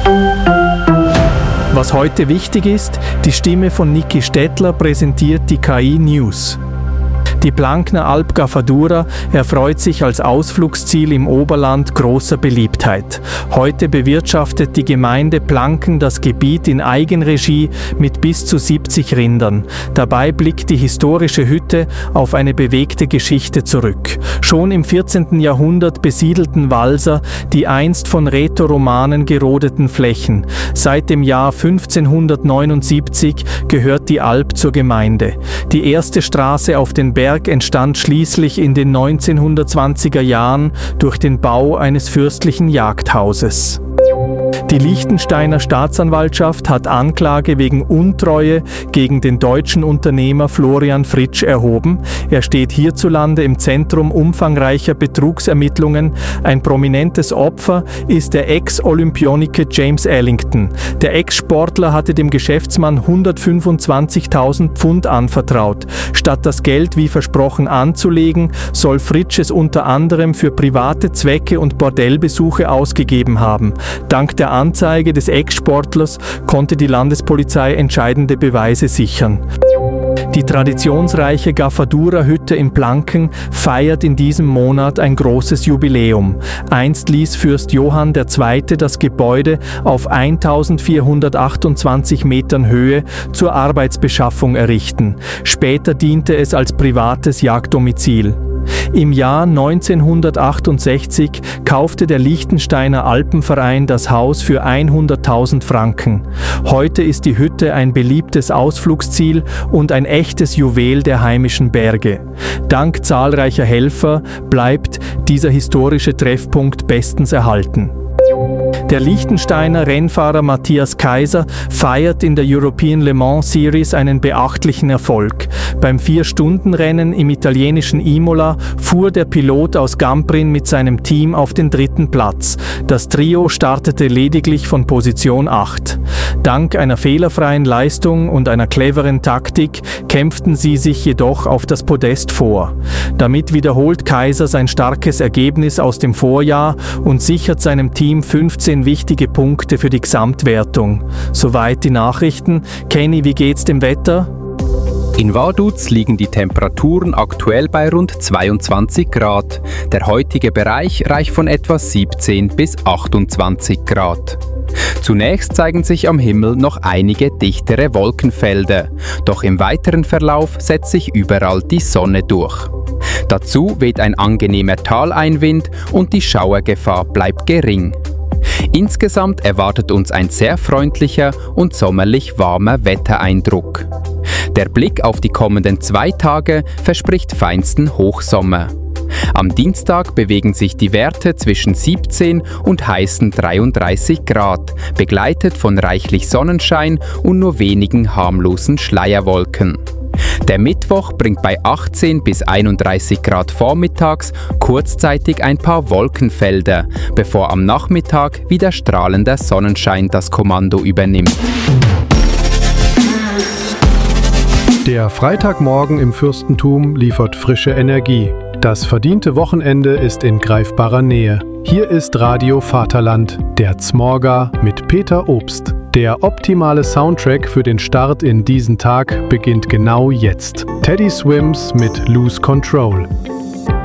Was heute wichtig ist, die Stimme von Niki Stettler präsentiert die KI News. Die Plankner Alp Gafadura erfreut sich als Ausflugsziel im Oberland großer Beliebtheit. Heute bewirtschaftet die Gemeinde Planken das Gebiet in Eigenregie mit bis zu 70 Rindern. Dabei blickt die historische Hütte auf eine bewegte Geschichte zurück. Schon im 14. Jahrhundert besiedelten Walser die einst von Rätoromanen gerodeten Flächen. Seit dem Jahr 1579 gehört die Alp zur Gemeinde. Die erste Straße auf den Berg entstand schließlich in den 1920er Jahren durch den Bau eines fürstlichen Jagdhauses. Die Liechtensteiner Staatsanwaltschaft hat Anklage wegen Untreue gegen den deutschen Unternehmer Florian Fritsch erhoben. Er steht hierzulande im Zentrum umfangreicher Betrugsermittlungen. Ein prominentes Opfer ist der Ex-Olympionike James Ellington. Der Ex-Sportler hatte dem Geschäftsmann 125.000 Pfund anvertraut. Statt das Geld wie versprochen anzulegen, soll Fritsch es unter anderem für private Zwecke und Bordellbesuche ausgegeben haben. Dank der Anzeige des Ex-Sportlers konnte die Landespolizei entscheidende Beweise sichern. Die traditionsreiche Gafadura-Hütte in Planken feiert in diesem Monat ein großes Jubiläum. Einst ließ Fürst Johann II. Das Gebäude auf 1428 Metern Höhe zur Arbeitsbeschaffung errichten. Später diente es als privates Jagddomizil. Im Jahr 1968 kaufte der Liechtensteiner Alpenverein das Haus für 100.000 Franken. Heute ist die Hütte ein beliebtes Ausflugsziel und ein echtes Juwel der heimischen Berge. Dank zahlreicher Helfer bleibt dieser historische Treffpunkt bestens erhalten. Der Liechtensteiner Rennfahrer Matthias Kaiser feiert in der European Le Mans Series einen beachtlichen Erfolg. Beim 4-Stunden-Rennen im italienischen Imola fuhr der Pilot aus Gamprin mit seinem Team auf den 3. Platz. Das Trio startete lediglich von Position 8. Dank einer fehlerfreien Leistung und einer cleveren Taktik kämpften sie sich jedoch auf das Podest vor. Damit wiederholt Kaiser sein starkes Ergebnis aus dem Vorjahr und sichert seinem Team 15 wichtige Punkte für die Gesamtwertung. Soweit die Nachrichten. Kenny, wie geht's dem Wetter? In Vaduz liegen die Temperaturen aktuell bei rund 22 Grad. Der heutige Bereich reicht von etwa 17 bis 28 Grad. Zunächst zeigen sich am Himmel noch einige dichtere Wolkenfelder, doch im weiteren Verlauf setzt sich überall die Sonne durch. Dazu weht ein angenehmer Taleinwind und die Schauergefahr bleibt gering. Insgesamt erwartet uns ein sehr freundlicher und sommerlich warmer Wettereindruck. Der Blick auf die kommenden 2 Tage verspricht feinsten Hochsommer. Am Dienstag bewegen sich die Werte zwischen 17 und heißen 33 Grad, begleitet von reichlich Sonnenschein und nur wenigen harmlosen Schleierwolken. Der Mittwoch bringt bei 18 bis 31 Grad vormittags kurzzeitig ein paar Wolkenfelder, bevor am Nachmittag wieder strahlender Sonnenschein das Kommando übernimmt. Der Freitagmorgen im Fürstentum liefert frische Energie. Das verdiente Wochenende ist in greifbarer Nähe. Hier ist Radio Vaterland, der Zmorga mit Peter Obst. Der optimale Soundtrack für den Start in diesen Tag beginnt genau jetzt. Teddy Swims mit Lose Control.